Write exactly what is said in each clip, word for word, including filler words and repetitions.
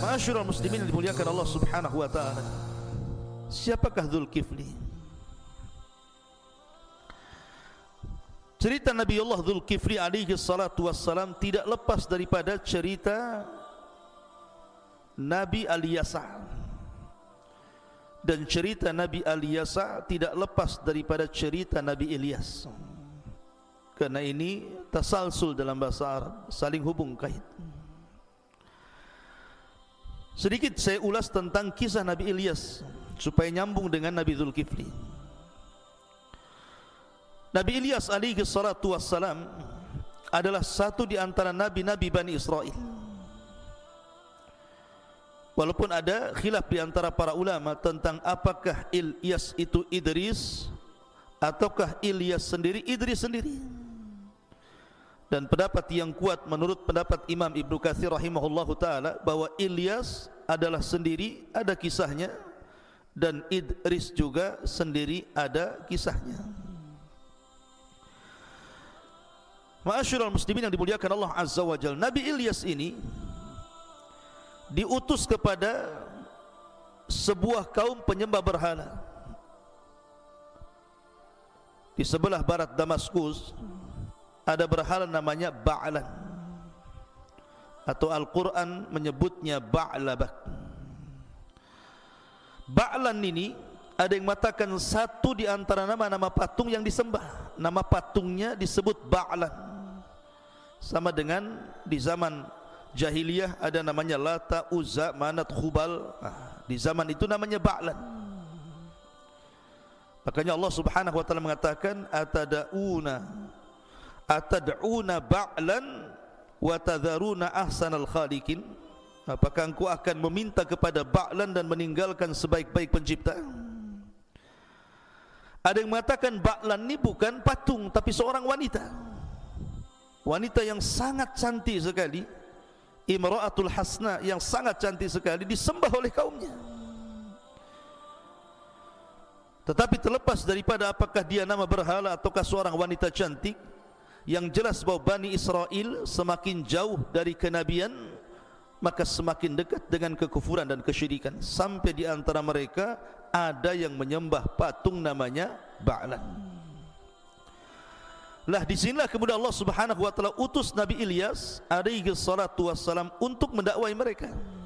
Ma'asyiral muslimin yang dimuliakan Allah Subhanahu wa taala. Siapakah Dzulkifli? Cerita Nabi Allah Dzulkifli alaihi salatu wassalam tidak lepas daripada cerita Nabi Al-Yasa', dan cerita Nabi Al-Yasa' tidak lepas daripada cerita Nabi Ilyas, karena ini tasalsul dalam bahasa Arab, saling hubung kait. Sedikit saya ulas tentang kisah Nabi Ilyas supaya nyambung dengan Nabi Dzulkifli. Nabi Ilyas alaihi salatu wassalam adalah satu di antara nabi-nabi Bani Israel. Walaupun ada khilaf di antara para ulama tentang apakah Ilyas itu Idris ataukah Ilyas sendiri Idris sendiri. Dan pendapat yang kuat menurut pendapat Imam Ibnu Katsir rahimahullahu taala bahwa Ilyas adalah sendiri, ada kisahnya, dan Idris juga sendiri ada kisahnya. Ma'asyiral muslimin yang dimuliakan Allah Azza wa Jalla, Nabi Ilyas ini diutus kepada sebuah kaum penyembah berhala di sebelah barat Damaskus. Ada berhala namanya Ba'lan, atau Al-Quran menyebutnya Ba'labak. Ba'lan ini ada yang mengatakan satu di antara nama-nama patung yang disembah. Nama patungnya disebut Ba'lan, sama dengan di zaman jahiliyah ada namanya Lata, Uzza, Manat, Khubal. Nah, di zaman itu namanya Ba'lan. Makanya Allah Subhanahu wa taala mengatakan atada'una atad'una ba'lan wa tadharuna ahsanal khaliqin. Apakah engkau akan meminta kepada Ba'lan dan meninggalkan sebaik-baik pencipta? Ada yang mengatakan Ba'lan ini bukan patung tapi seorang wanita, wanita yang sangat cantik sekali, Imra'atul Hasna, yang sangat cantik sekali, disembah oleh kaumnya. Tetapi terlepas daripada apakah dia nama berhala ataukah seorang wanita cantik, yang jelas bahwa Bani Israel semakin jauh dari kenabian, maka semakin dekat dengan kekufuran dan kesyirikan, sampai di antara mereka ada yang menyembah patung namanya Ba'lan. Lah disinilah kemudian Allah Subhanahu wa taala utus Nabi Ilyas alaihi salatu wassalam untuk mendakwai mereka.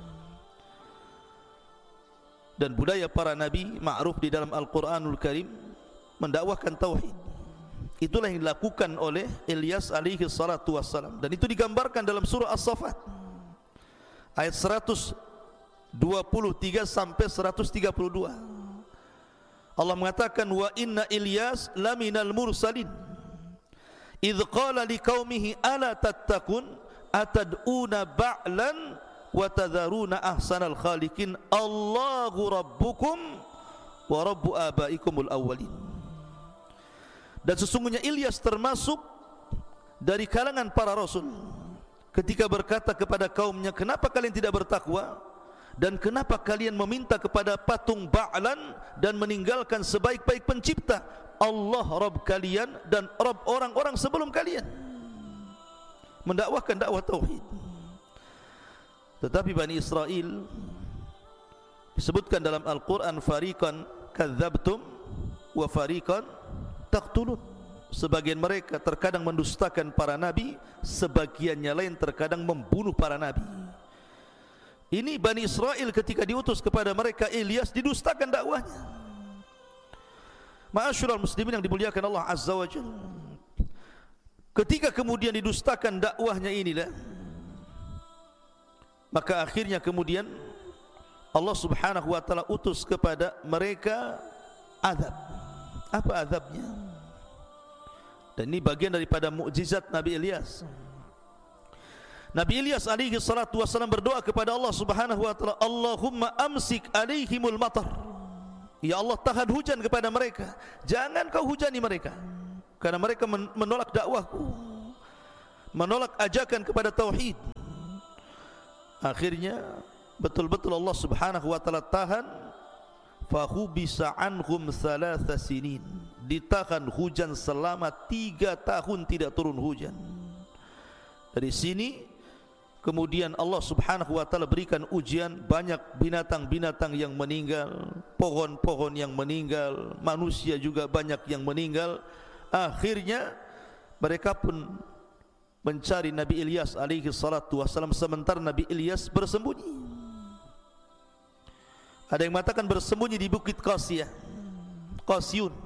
Dan budaya para nabi ma'ruf di dalam Al-Quranul Karim mendakwahkan tauhid. Itulah yang dilakukan oleh Ilyas alaihi salatu wassalam, dan itu digambarkan dalam surah As-Saffat ayat seratus dua puluh tiga sampai seratus tiga puluh dua. Allah mengatakan wa inna Ilyas laminal mursalin idh qala liqaumihi ala tattaqun atad'una ba'lan wa tadharuna ahsanal khaliqin Allahu rabbukum wa rabbu abaikumul awwalin. Dan sesungguhnya Ilyas termasuk dari kalangan para rasul ketika berkata kepada kaumnya, kenapa kalian tidak bertakwa dan kenapa kalian meminta kepada patung Ba'lan dan meninggalkan sebaik-baik pencipta, Allah Rabb kalian dan Rabb orang-orang sebelum kalian. Mendakwahkan dakwah tauhid. Tetapi Bani Israel disebutkan dalam Al-Quran, fariqan kadzabtum wa fariqan taqtulun. Sebagian mereka terkadang mendustakan para nabi, sebagiannya lain terkadang membunuh para nabi. Ini Bani Israel ketika diutus kepada mereka Ilyas didustakan dakwahnya. Ma'asyiral muslimin yang dimuliakan Allah Azza wa Jalla, ketika kemudian didustakan dakwahnya inilah, maka akhirnya kemudian Allah Subhanahu wa taala utus kepada mereka azab. Apa azabnya? Dan ini bagian daripada mukjizat Nabi Ilyas. Nabi Ilyas alaihi salatu wassalam berdoa kepada Allah Subhanahu wa taala, Allahumma amsik alaihimul matar. Ya Allah, tahan hujan kepada mereka, jangan kau hujani mereka, karena mereka menolak dakwahku, menolak ajakan kepada tauhid. Akhirnya betul-betul Allah Subhanahu wa taala tahan, fahubisa anhum thalatha sinin, ditahan hujan selama tiga tahun tidak turun hujan. Dari sini Kemudian Allah subhanahu wa ta'ala berikan ujian, banyak binatang-binatang yang meninggal, pohon-pohon yang meninggal, manusia juga banyak yang meninggal. Akhirnya mereka pun mencari Nabi Ilyas alaihi salatu wassalam, sementara Nabi Ilyas bersembunyi. Ada yang mengatakan bersembunyi di Bukit Qasiyah, Qasyun.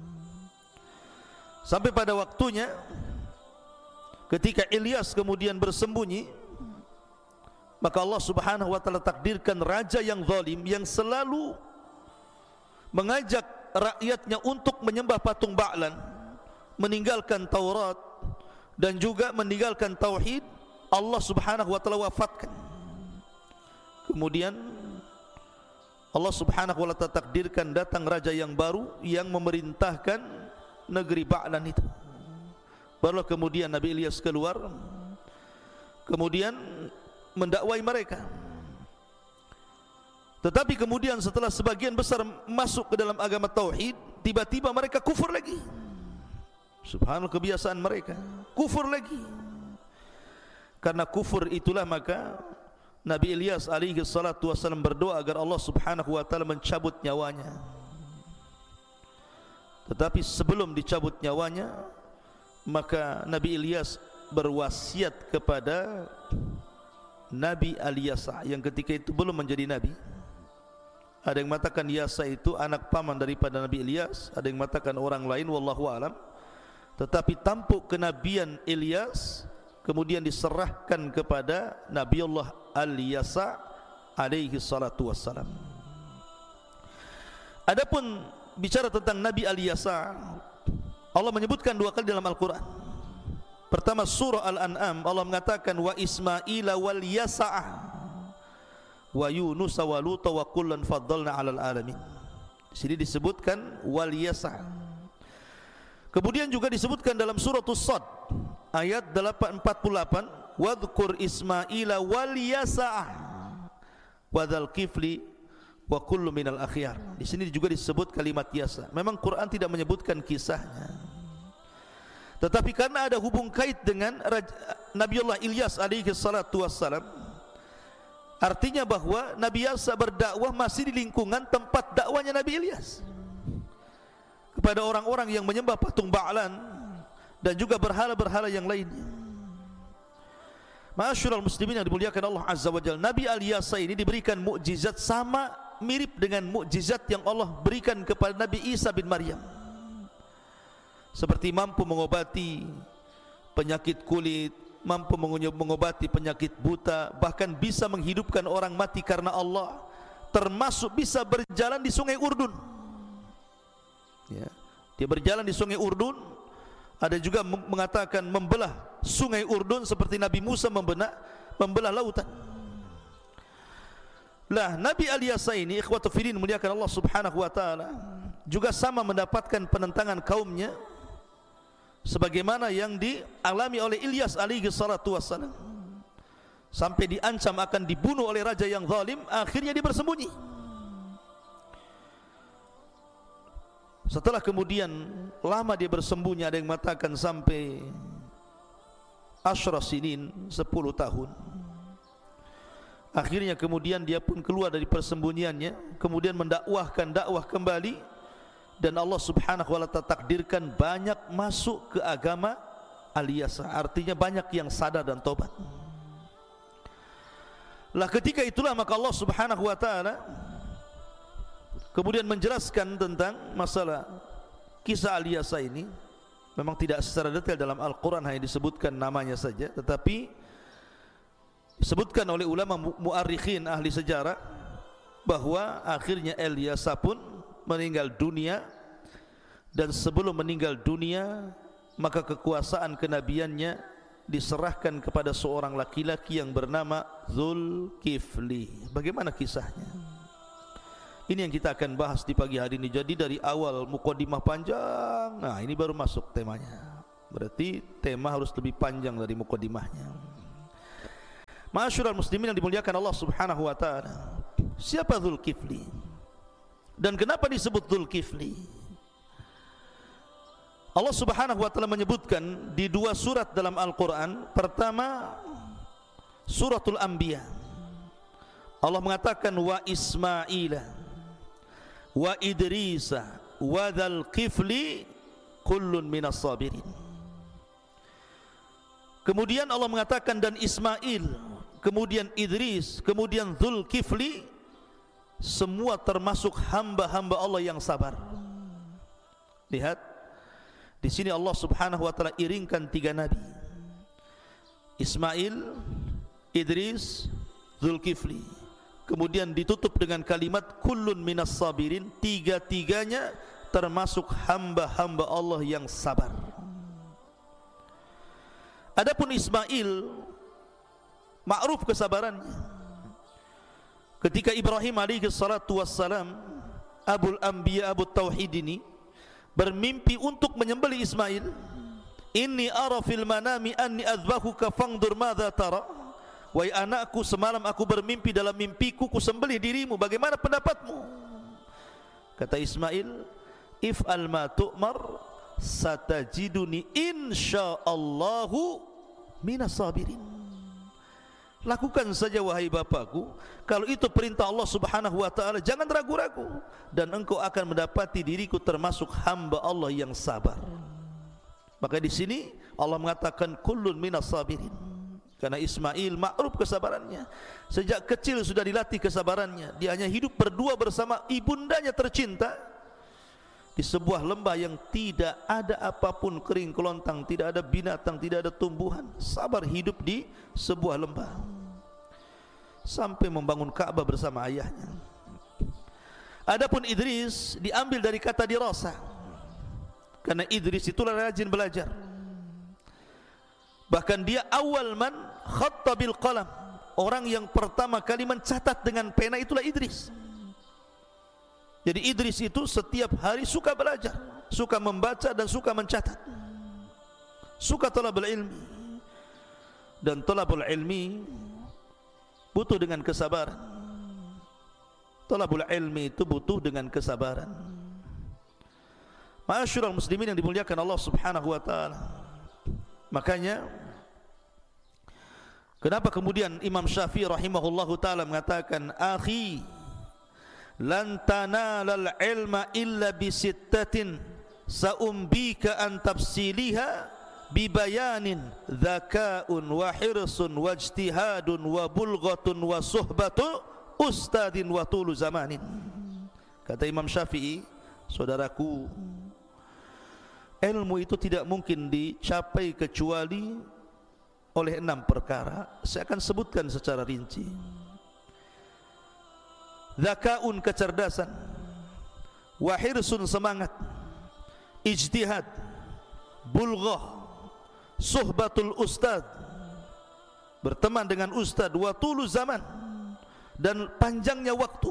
Sampai pada waktunya ketika Ilyas kemudian bersembunyi, maka Allah subhanahu wa ta'ala takdirkan raja yang zalim, yang selalu mengajak rakyatnya untuk menyembah patung Ba'lan, meninggalkan Taurat dan juga meninggalkan Tauhid. Allah subhanahu wa ta'ala wafatkan. Kemudian Allah subhanahu wa ta'ala takdirkan datang raja yang baru yang memerintahkan negeri Ba'lan itu. Barulah kemudian Nabi Ilyas keluar, kemudian mendakwai mereka. Tetapi kemudian setelah sebagian besar masuk ke dalam agama tauhid, tiba-tiba mereka kufur lagi. Subhanallah, kebiasaan mereka kufur lagi. Karena kufur itulah maka Nabi Ilyas alaihi salatu wassalam berdoa agar Allah subhanahu wa ta'ala mencabut nyawanya. Tetapi sebelum dicabut nyawanya, maka Nabi Ilyas berwasiat kepada Nabi Al-Yasa yang ketika itu belum menjadi Nabi. Ada yang mengatakan Yasa itu anak paman daripada Nabi Ilyas, ada yang mengatakan orang lain, wallahu alam. Tetapi tampuk kenabian Ilyas kemudian diserahkan kepada Nabiullah Al-Yasa alaihi salatu wassalam. Adapun bicara tentang Nabi Al-Yasa, Allah menyebutkan dua kali dalam Al-Quran. Pertama surah Al-An'am, Allah mengatakan wa Ismaila wal Yasa'ah wa Yunus wa Lut wa kullan faddalna 'alal alamin. Di sini disebutkan wal Yasa'. Kemudian juga disebutkan dalam surah As-Sad ayat empat puluh delapan, wadhkur Ismaila wal Yasa'ah wa dzal kifli wa kullu minal akhyar. Di sini juga disebut kalimat Yasa'. Memang Quran tidak menyebutkan kisahnya, tetapi karena ada hubung kait dengan Nabiullah Ilyas alaihi salatu wassalam, artinya bahwa Nabi Yasa berdakwah masih di lingkungan tempat dakwanya Nabi Ilyas kepada orang-orang yang menyembah patung Ba'lan dan juga berhala-berhala yang lainnya. Ma'asyiral muslimin yang dimuliakan Allah azza wa jalla, Nabi Al-Yasa ini diberikan mukjizat sama mirip dengan mukjizat yang Allah berikan kepada Nabi Isa bin Maryam, seperti mampu mengobati penyakit kulit, mampu mengobati penyakit buta, bahkan bisa menghidupkan orang mati karena Allah, termasuk bisa berjalan di sungai Urdun. Ya, dia berjalan di sungai Urdun. Ada juga mengatakan membelah sungai Urdun seperti Nabi Musa membelah, membelah lautan. Lah Nabi Al-Yasa ini, ikhwatu fillah muliakan Allah subhanahu wa ta'ala, juga sama mendapatkan penentangan kaumnya sebagaimana yang dialami oleh Ilyas alaihi salatu wassalam, sampai diancam akan dibunuh oleh raja yang zalim. Akhirnya dia bersembunyi. Setelah kemudian lama dia bersembunyi, ada yang mengatakan sampai asyra sinin, sepuluh tahun. Akhirnya kemudian dia pun keluar dari persembunyiannya, kemudian mendakwahkan dakwah kembali, dan Allah subhanahu wa ta'ala takdirkan banyak masuk ke agama Al-Yasa, artinya banyak yang sadar dan tobat. Lah ketika itulah maka Allah subhanahu wa ta'ala kemudian menjelaskan tentang masalah kisah Al-Yasa ini. Memang tidak secara detail dalam Al-Quran, hanya disebutkan namanya saja, tetapi disebutkan oleh ulama mu'arrikhin, ahli sejarah, bahwa akhirnya Al-Yasa pun meninggal dunia, dan sebelum meninggal dunia maka kekuasaan kenabiannya diserahkan kepada seorang laki-laki yang bernama Zulkifli. Bagaimana kisahnya? Ini yang kita akan bahas di pagi hari ini. Jadi dari awal mukadimah panjang, nah ini baru masuk temanya. Berarti tema harus lebih panjang dari mukadimahnya. Ma'asyiral muslimin yang dimuliakan Allah subhanahu wa ta'ala, siapa Zulkifli? Dan kenapa disebut Zulkifli? Allah subhanahu wa ta'ala menyebutkan di dua surat dalam Al-Quran. Pertama Suratul Anbiya. Allah mengatakan wa Ismaila wa Idrisa wa dzal kifli kullun minas sabirin. Kemudian Allah mengatakan dan Ismail, kemudian Idris, kemudian Dzul Kifli, semua termasuk hamba-hamba Allah yang sabar. Lihat, di sini Allah Subhanahu wa taala iringkan tiga nabi. Ismail, Idris, Dzul Kifli. Kemudian ditutup dengan kalimat kullun minas sabirin, tiga-tiganya termasuk hamba-hamba Allah yang sabar. Adapun Ismail, ma'ruf kesabarannya. Ketika Ibrahim alaihi salatu wassalam, Abul Anbiya, Abu Tauhid ini bermimpi untuk menyembelih Ismail, inni ara fil manami anni adzbahuka fangdur madza tara. Wahai anakku, semalam aku bermimpi, dalam mimpiku ku sembelih dirimu, bagaimana pendapatmu? Kata Ismail, if'al ma tu'mar satajiduni insyaallahu minas sabirin. Lakukan saja wahai bapakku, kalau itu perintah Allah Subhanahu wa taala, jangan ragu-ragu, dan engkau akan mendapati diriku termasuk hamba Allah yang sabar. Maka di sini Allah mengatakan kullun minas sabirin, karena Ismail ma'ruf kesabarannya. Sejak kecil sudah dilatih kesabarannya. Dia hanya hidup berdua bersama ibundanya tercinta di sebuah lembah yang tidak ada apapun, kering kelontang, tidak ada binatang, tidak ada tumbuhan. Sabar hidup di sebuah lembah sampai membangun Ka'bah bersama ayahnya. Adapun Idris diambil dari kata dirasa, karena Idris itulah rajin belajar. Bahkan dia awal man khatta bil qalam, orang yang pertama kali mencatat dengan pena itulah Idris. Jadi Idris itu setiap hari suka belajar, suka membaca dan suka mencatat, suka talabul ilmi. Dan talabul ilmi butuh dengan kesabaran. Talabul ilmi itu butuh dengan kesabaran. Ma'asyiral muslimin yang dimuliakan Allah Subhanahu wa taala. Makanya kenapa kemudian Imam Syafi'i rahimahullahu taala mengatakan, akhi lan tanalal ilma illa bisittatin saumbika an tafsiliha bibayanin dzakaun wa hirsun wa ijtihadun wa bulghatun wa suhbatu ustadin wa tulu zamanin. Kata Imam Syafi'i, saudaraku, ilmu itu tidak mungkin dicapai kecuali oleh enam perkara. Saya akan sebutkan secara rinci. Zakaun, kecerdasan, wahirsun, semangat, ijtihad, bulghah, suhbatul ustad, berteman dengan ustad, watulu zaman, dan panjangnya waktu.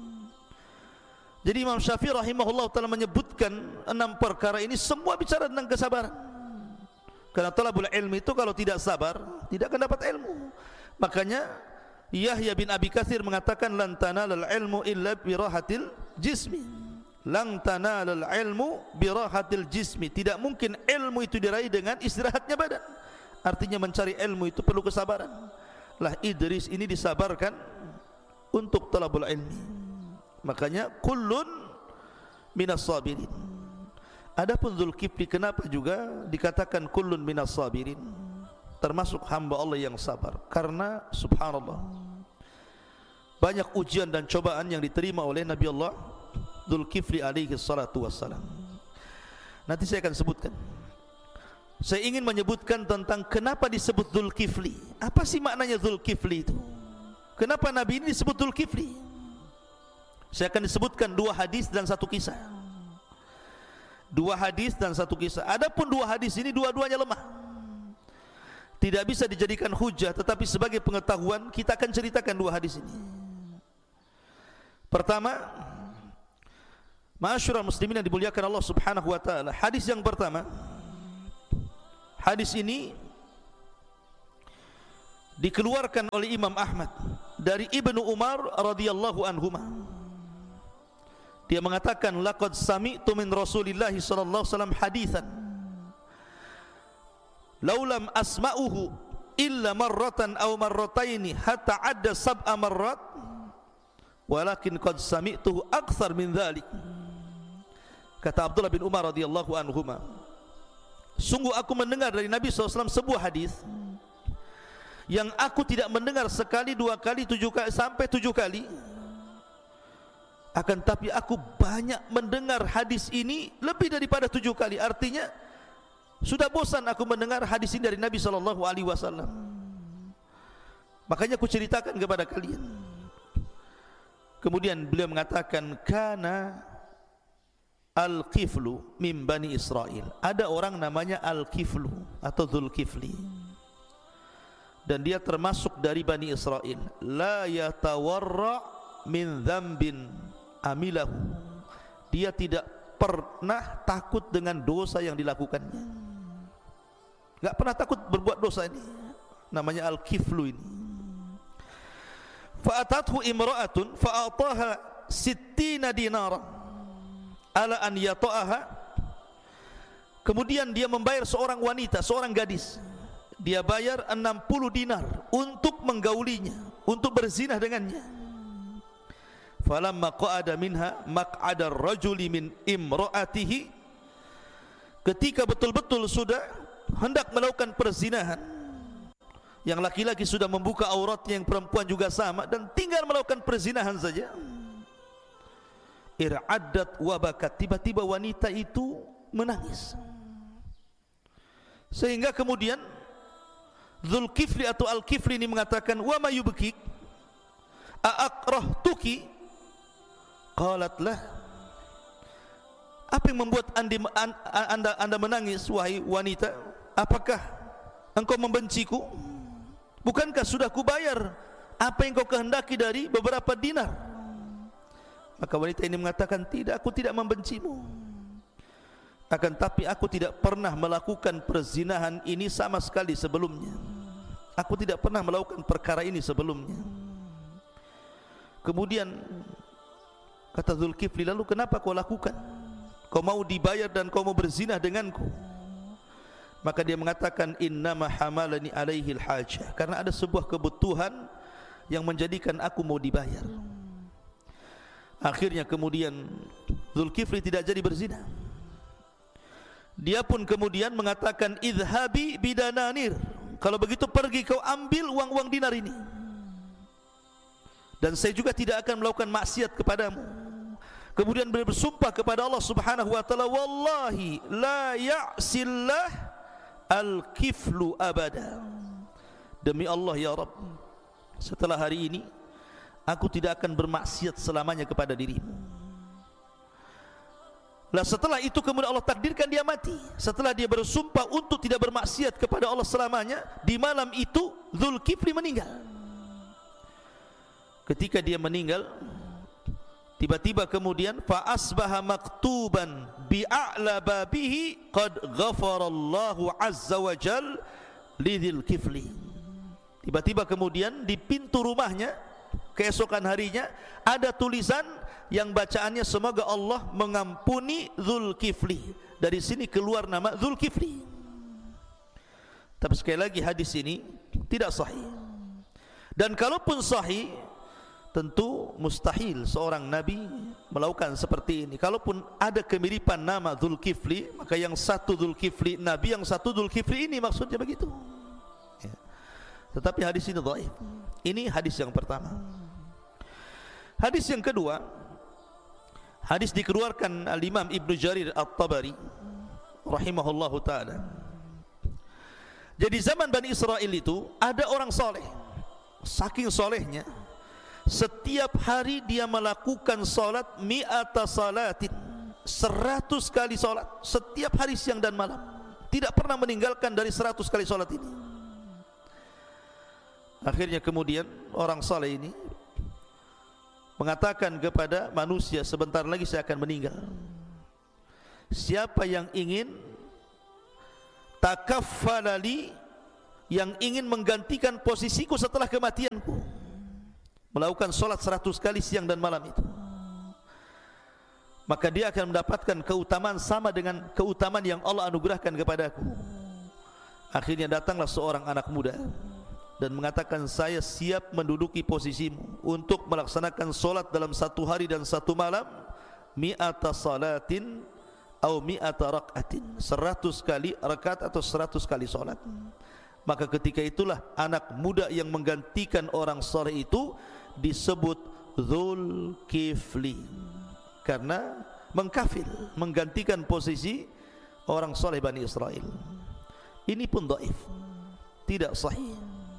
Jadi Imam Syafi'i rahimahullah ta'ala menyebutkan enam perkara ini semua bicara tentang kesabaran. Karena talabul ilmi itu kalau tidak sabar tidak akan dapat ilmu. Makanya Yahya bin Abi Katsir mengatakan lan tanalal ilmu illa birahatil jismi. Lan tanalal ilmu birahatil jismi. Tidak mungkin ilmu itu diraih dengan istirahatnya badan. Artinya mencari ilmu itu perlu kesabaran. Lah Idris ini disabarkan untuk talabul ilmi. Makanya kullun minas sabirin. Adapun Dzulkifli kenapa juga dikatakan kullun minas sabirin, termasuk hamba Allah yang sabar? Karena subhanallah, banyak ujian dan cobaan yang diterima oleh Nabi Allah Dzulkifli alaihi salatu wassalam. Nanti saya akan sebutkan. Saya ingin menyebutkan tentang kenapa disebut Dzulkifli. Apa sih maknanya Dzulkifli itu? Kenapa Nabi ini disebut Dzulkifli? Saya akan disebutkan dua hadis dan satu kisah. Dua hadis dan satu kisah. Adapun dua hadis ini dua-duanya lemah, tidak bisa dijadikan hujah, tetapi sebagai pengetahuan kita akan ceritakan dua hadis ini. Pertama, ma'asyiral muslimin yang dimuliakan Allah Subhanahu wa taala, hadis yang pertama, hadis ini dikeluarkan oleh Imam Ahmad dari Ibnu Umar radhiyallahu anhuma. Dia mengatakan, laqad sami'tu min Rasulillah sallallahu alaihi wasallam haditsan law lam asma'uhu illa marratan aw marrataini hatta adda sab'a marrat walakin qad sami'tuhu akthar min dhalik. Kata Abdullah bin Umar radhiyallahu anhuma, sungguh aku mendengar dari Nabi sallallahu alaihi wasallam sebuah hadis yang aku tidak mendengar sekali, dua kali, tujuh kali, sampai tujuh kali. Akan tapi aku banyak mendengar hadis ini lebih daripada tujuh kali. Artinya sudah bosan aku mendengar hadis ini dari Nabi sallallahu alaihi wasallam. Makanya aku ceritakan kepada kalian. Kemudian beliau mengatakan, kana Al-Kiflu min Bani Israel. Ada orang namanya Al-Kiflu atau Dzulkifli, dan dia termasuk dari Bani Israel. La yatawarra min dzambin amilahu. Dia tidak pernah takut dengan dosa yang dilakukannya. Enggak pernah takut berbuat dosa ini. Namanya Al-Kiflu ini. Fa'atathu imra'atun fa'ataha sittina dinara ala an yata'aha. Kemudian dia membayar seorang wanita, seorang gadis. Dia bayar enam puluh dinar untuk menggaulinya, untuk berzinah dengannya. Falamma qa'ada minha maq'ada ar-rajuli min imra'atihi. Ketika betul-betul sudah hendak melakukan perzinahan, yang laki-laki sudah membuka auratnya, yang perempuan juga sama, dan tinggal melakukan perzinahan saja, ir'addat wa bakat. Tiba-tiba wanita itu menangis, sehingga kemudian Dzulkifli atau Al-Kifli ini mengatakan, wa ma yubkik a'akrahtuki. Qalat lah, apa yang membuat anda, anda, anda menangis wahai wanita? Apakah engkau membenciku? Bukankah sudah kubayar apa yang kau kehendaki dari beberapa dinar? Maka wanita ini mengatakan, tidak, aku tidak membencimu. Akan tapi aku tidak pernah melakukan perzinahan ini sama sekali sebelumnya. Aku tidak pernah melakukan perkara ini sebelumnya. Kemudian kata Dzulkifli, lalu kenapa kau lakukan? Kau mau dibayar dan kau mau berzinah denganku? Maka dia mengatakan, innama hamalani alaihi al-hajah. Karena ada sebuah kebutuhan yang menjadikan aku mau dibayar. Akhirnya kemudian Dzulkifli tidak jadi berzina. Dia pun kemudian mengatakan, idhabi bidananir. Kalau begitu pergi kau ambil uang-uang dinar ini, dan saya juga tidak akan melakukan maksiat kepadamu. Kemudian beliau bersumpah kepada Allah Subhanahu wa taala, wallahi la ya'sillah al-kiflu abada. Demi Allah ya Rabb, setelah hari ini aku tidak akan bermaksiat selamanya kepada dirimu. Lah setelah itu kemudian Allah takdirkan dia mati. Setelah dia bersumpah untuk tidak bermaksiat kepada Allah selamanya, di malam itu Dzulkifli meninggal. Ketika dia meninggal, tiba-tiba kemudian fa asbaha maktuban bi a'la babihi qad ghafarallahu azza wa jal li Dzulkifli. Tiba-tiba kemudian di pintu rumahnya keesokan harinya ada tulisan yang bacaannya, semoga Allah mengampuni Dzulkifli. Dari sini keluar nama Dzulkifli. Tapi sekali lagi hadis ini tidak sahih. Dan kalaupun sahih, tentu mustahil seorang nabi melakukan seperti ini. Kalaupun ada kemiripan nama Dzulkifli, maka yang satu Dzulkifli nabi, yang satu Dzulkifli ini, maksudnya begitu ya. Tetapi hadis ini dhaif. Ini hadis yang pertama. Hadis yang kedua, hadis dikeluarkan Al-Imam Ibnu Jarir At-Tabari rahimahullahu ta'ala. Jadi zaman Bani Israel itu ada orang soleh. Saking solehnya, setiap hari dia melakukan salat mi'ata salatin, seratus kali salat setiap hari siang dan malam. Tidak pernah meninggalkan dari seratus kali salat ini. Akhirnya kemudian orang soleh ini mengatakan kepada manusia, sebentar lagi saya akan meninggal. Siapa yang ingin takaffalali, yang ingin menggantikan posisiku setelah kematianku, melakukan solat seratus kali siang dan malam itu, maka dia akan mendapatkan keutamaan sama dengan keutamaan yang Allah anugerahkan kepadaku. Akhirnya datanglah seorang anak muda dan mengatakan, saya siap menduduki posisimu untuk melaksanakan solat dalam satu hari dan satu malam, mi'ata salatin atau mi'ata rak'atin, seratus kali rakaat atau seratus kali solat. Maka ketika itulah anak muda yang menggantikan orang soleh itu disebut Dzulkifli, karena mengkafil, menggantikan posisi orang soleh Bani Israel. Ini pun dhaif, tidak sahih.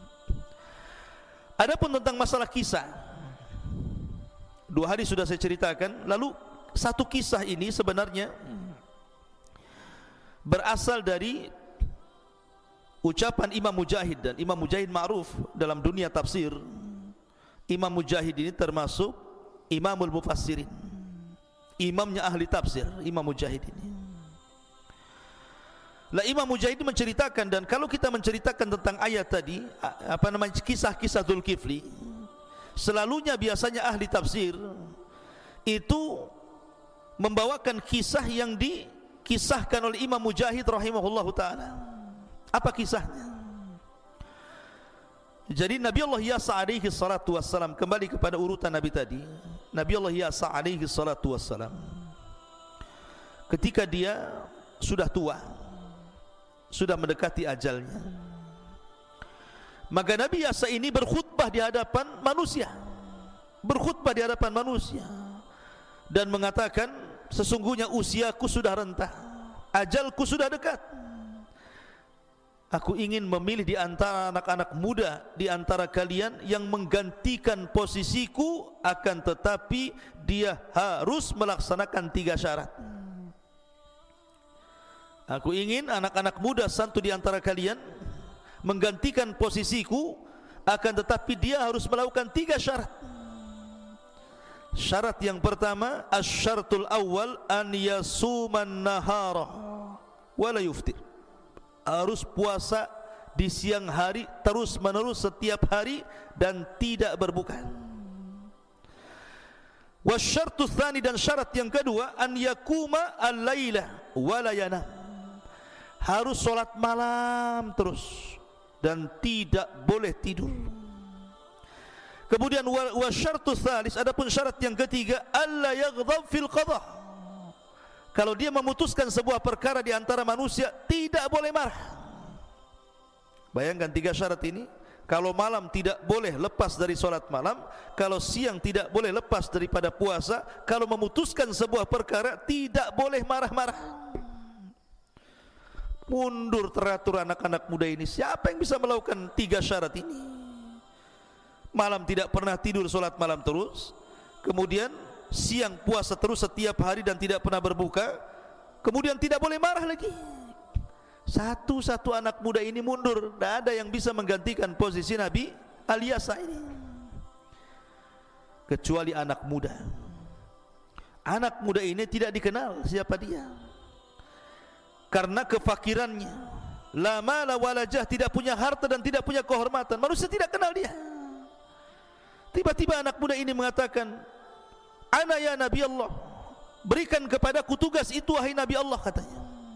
Adapun tentang masalah kisah, dua hari sudah saya ceritakan. Lalu satu kisah ini sebenarnya berasal dari ucapan Imam Mujahid, dan Imam Mujahid ma'ruf dalam dunia tafsir. Imam Mujahid ini termasuk Imamul Mufassirin, imamnya ahli tafsir, Imam Mujahid ini. Lah Imam Mujahid menceritakan, dan kalau kita menceritakan tentang ayat tadi, apa namanya, kisah-kisah Dzulkifli, selalunya biasanya ahli tafsir itu membawakan kisah yang dikisahkan oleh Imam Mujahid rahimahullahu taala. Apa kisahnya? Jadi Nabi Allah Yasa alaihi salatu wassalam, kembali kepada urutan Nabi tadi, Nabi Allah Yasa alaihi salatu wassalam, ketika dia sudah tua, sudah mendekati ajalnya, maka Nabi Yasa ini berkhutbah di hadapan manusia, berkhutbah di hadapan manusia dan mengatakan, sesungguhnya usiaku sudah rentah, ajalku sudah dekat. Aku ingin memilih di antara anak-anak muda di antara kalian yang menggantikan posisiku, akan tetapi dia harus melaksanakan tiga syarat. Aku ingin anak-anak muda satu di antara kalian menggantikan posisiku, akan tetapi dia harus melakukan tiga syarat. Syarat yang pertama, asy-syartul awwal an yasuman nahara wa la yuftir. Harus puasa di siang hari terus menerus setiap hari dan tidak berbuka. Wasyartu tsani, dan syarat yang kedua, an yakuma al-laila wa la yanam. Harus solat malam terus dan tidak boleh tidur. Kemudian wasyartu tsalis, adapun syarat yang ketiga, alla yaghdab fil qadha. Kalau dia memutuskan sebuah perkara di antara manusia, tidak boleh marah. Bayangkan tiga syarat ini. Kalau malam tidak boleh lepas dari solat malam, kalau siang tidak boleh lepas daripada puasa, kalau memutuskan sebuah perkara tidak boleh marah-marah. Mundur teratur anak-anak muda ini. Siapa yang bisa melakukan tiga syarat ini? Malam tidak pernah tidur, solat malam terus, kemudian siang puasa terus setiap hari dan tidak pernah berbuka, kemudian tidak boleh marah lagi. Satu-satu anak muda ini mundur. Tidak ada yang bisa menggantikan posisi Nabi Al-Yasa ini, kecuali anak muda. Anak muda ini tidak dikenal siapa dia, karena kefakirannya. La mala wala jah, tidak punya harta dan tidak punya kehormatan. Manusia tidak kenal dia. Tiba-tiba anak muda ini mengatakan, ana ya Nabi Allah, berikan kepadaku tugas itu wahai Nabi Allah, katanya.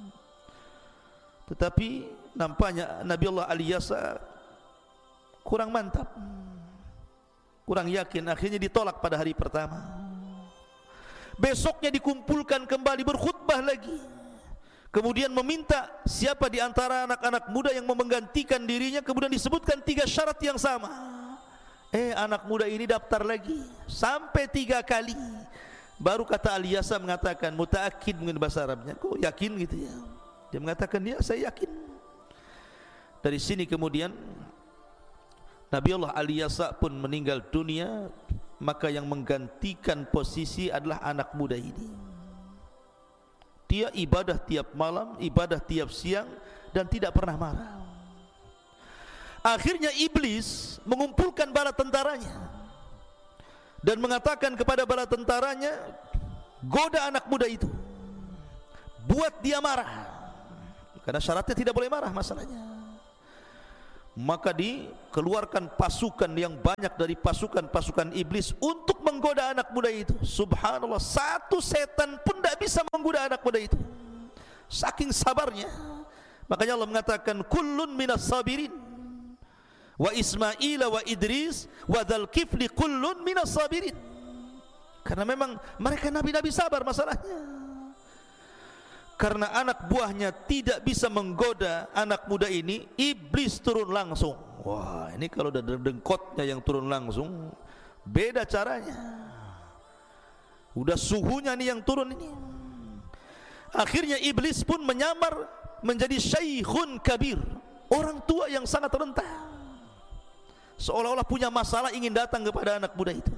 Tetapi nampaknya Nabi Allah Al-Yasa kurang mantap, kurang yakin. Akhirnya ditolak pada hari pertama. Besoknya dikumpulkan kembali, berkhutbah lagi, kemudian meminta siapa di antara anak-anak muda yang mau menggantikan dirinya. Kemudian disebutkan tiga syarat yang sama. Eh, anak muda ini daftar lagi sampai tiga kali. Baru kata Al-Yasa mengatakan, muta'akkid mungkin bahasa Arabnya, kok yakin gitu ya. Dia mengatakan, ya saya yakin. Dari sini kemudian Nabi Allah Al-Yasa pun meninggal dunia. Maka yang menggantikan posisi adalah anak muda ini. Dia ibadah tiap malam, ibadah tiap siang, dan tidak pernah marah. Akhirnya iblis mengumpulkan bala tentaranya dan mengatakan kepada bala tentaranya, goda anak muda itu, buat dia marah, karena syaratnya tidak boleh marah masalahnya. Maka dikeluarkan pasukan yang banyak dari pasukan-pasukan iblis untuk menggoda anak muda itu. Subhanallah, satu setan pun tidak bisa menggoda anak muda itu, saking sabarnya. Makanya Allah mengatakan kullun minas sabirin wa Ismail wa Idris wa dzal kifli kullun minas sabirin. Karena memang mereka nabi-nabi sabar masalahnya. Karena anak buahnya tidak bisa menggoda anak muda ini, iblis turun langsung. Wah, ini kalau ada dengkotnya yang turun langsung, beda caranya. Udah suhunya nih yang turun ini. Akhirnya iblis pun menyamar menjadi syaikhun kabir, orang tua yang sangat renta, seolah-olah punya masalah ingin datang kepada anak muda itu.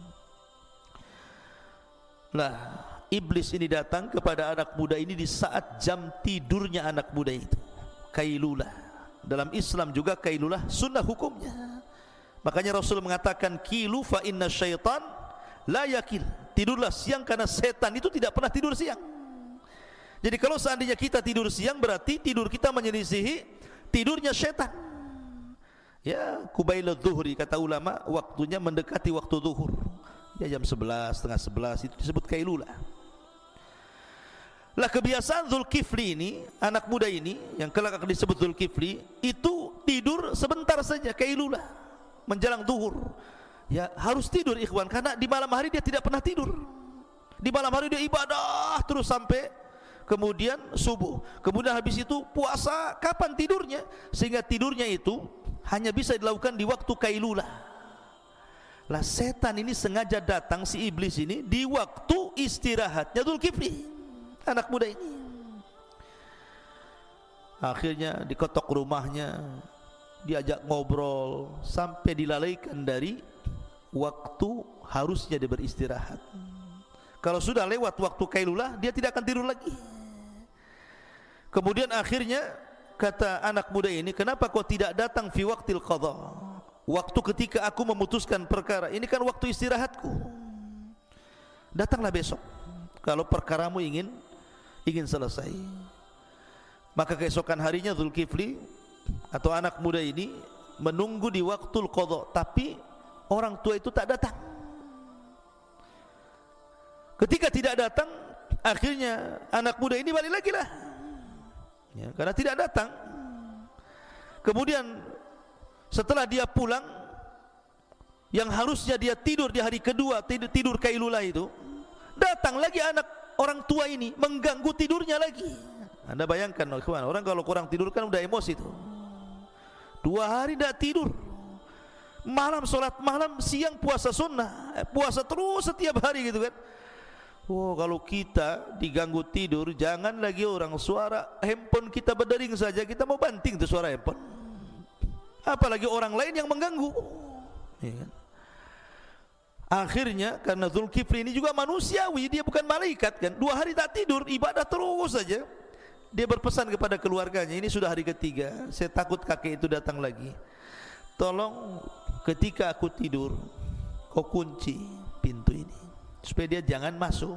Lah, iblis ini datang kepada anak muda ini di saat jam tidurnya anak muda itu. Kailulah. Dalam Islam juga kailulah sunnah hukumnya. Makanya Rasul mengatakan kilu fa inna syaitan la yakil. Tidurlah siang karena setan itu tidak pernah tidur siang. Jadi kalau seandainya kita tidur siang, berarti tidur kita menyelisihi tidurnya setan. Ya, kubailah zuhri kata ulama, waktunya mendekati waktu zuhur. Ya, jam sebelas, setengah sebelas itu disebut kailulah. Lah, kebiasaan Dzulkifli ini, anak muda ini yang kelak akan disebut Dzulkifli, itu tidur sebentar saja kailulah menjelang zuhur. Ya, harus tidur ikhwan, karena di malam hari dia tidak pernah tidur. Di malam hari dia ibadah terus sampai kemudian subuh. Kemudian habis itu puasa, kapan tidurnya? Sehingga tidurnya itu hanya bisa dilakukan di waktu kailulah. Lah, setan ini sengaja datang, si iblis ini, di waktu istirahatnya Dzulkifli, anak muda ini. Akhirnya diketok rumahnya, diajak ngobrol, sampai dilalaikan dari waktu harusnya dia beristirahat. Kalau sudah lewat waktu kailulah, dia tidak akan tidur lagi. Kemudian akhirnya kata anak muda ini, kenapa kau tidak datang fi waqtil qadha? Waktu ketika aku memutuskan perkara, ini kan waktu istirahatku. Datanglah besok kalau perkaramu ingin ingin selesai. Maka keesokan harinya Dzulkifli atau anak muda ini menunggu di waktu qadha, tapi orang tua itu tak datang. Ketika tidak datang, akhirnya anak muda ini balik lagi lah, ya, karena tidak datang. Kemudian setelah dia pulang, yang harusnya dia tidur di hari kedua, tidur, tidur kailulah itu, datang lagi anak orang tua ini mengganggu tidurnya lagi. Anda bayangkan, orang kalau kurang tidur kan udah emosi itu. Dua hari tidak tidur, malam sholat malam, siang puasa sunnah, puasa terus setiap hari gitu kan. Oh, kalau kita diganggu tidur, jangan lagi orang, suara handphone kita berdering saja kita mau banting tuh suara handphone, apalagi orang lain yang mengganggu, ya kan? Akhirnya karena Dzulkifli ini juga manusiawi, dia bukan malaikat kan, dua hari tak tidur, ibadah terus saja. Dia berpesan kepada keluarganya, ini sudah hari ketiga, saya takut kakek itu datang lagi, tolong ketika aku tidur kau kunci pintu ini supaya dia jangan masuk.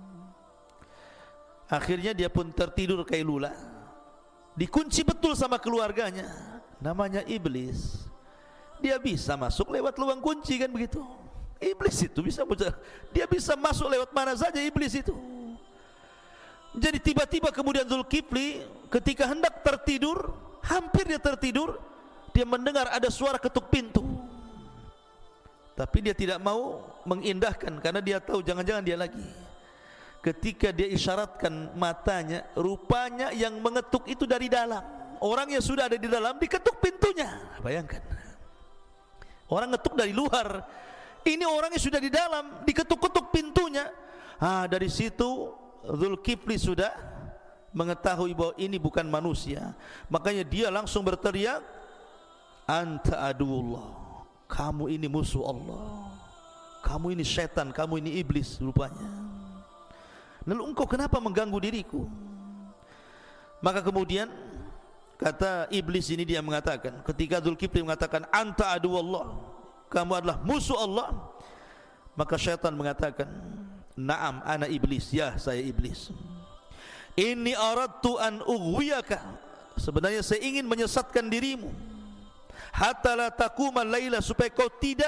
Akhirnya dia pun tertidur kailulah, dikunci betul sama keluarganya. Namanya iblis, dia bisa masuk lewat lubang kunci kan begitu. Iblis itu bisa, dia bisa masuk lewat mana saja iblis itu. Jadi tiba-tiba kemudian Dzulkifli ketika hendak tertidur, hampir dia tertidur, dia mendengar ada suara ketuk pintu. Tapi dia tidak mau mengindahkan karena dia tahu jangan-jangan dia lagi. Ketika dia isyaratkan matanya, rupanya yang mengetuk itu dari dalam. Orang yang sudah ada di dalam diketuk pintunya. Bayangkan, orang ngetuk dari luar, ini orang yang sudah di dalam diketuk-ketuk pintunya. Ah, dari situ Dzulkifli sudah mengetahui bahwa ini bukan manusia. Makanya dia langsung berteriak, anta aduullah, kamu ini musuh Allah, kamu ini setan, kamu ini iblis rupanya. Lalu engkau kenapa mengganggu diriku? Maka kemudian kata iblis ini, dia mengatakan, ketika Dzulkifli mengatakan anta aduullah, kamu adalah musuh Allah, maka syaitan mengatakan, na'am ana iblis, ya saya iblis. Inni aradtu an ughwiyaka, sebenarnya saya ingin menyesatkan dirimu, hatta la taquma laila, supaya kau tidak